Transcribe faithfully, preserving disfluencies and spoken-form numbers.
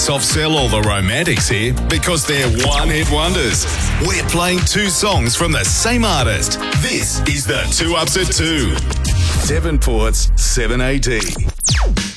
soft sell all the romantics here because they're one-hit wonders. We're playing two songs from the same artist. This is the Two Ups at Two. Devonport's seven A D.